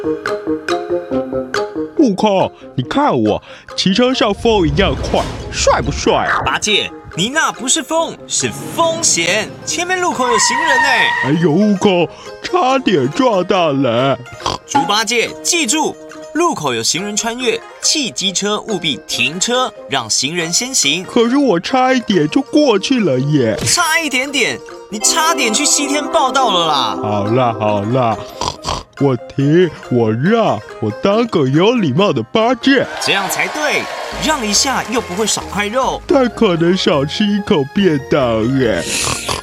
悟空，你看我骑车像风一样快，帅不帅啊？ 八戒，你那不是风，是风险，前面路口有行人哎！ 哎呦，悟空，差点撞到人！ 猪八戒，记住，路口有行人穿越，汽机车务必停车，让行人先行。 可是我差一点就过去了耶！ 差一点点，你差点去西天报道了啦！ 好啦好啦，我停，我让，我当个有礼貌的八戒， 这样才对，让一下又不会少块肉， 但可能少吃一口便当耶。